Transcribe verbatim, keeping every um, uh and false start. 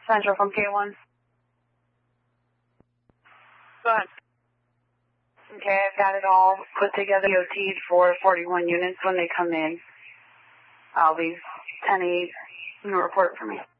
Central from K one. Go ahead. Okay, I've got it all put together, O T'd for forty-one units when they come in. I'll leave ten eight, you report for me.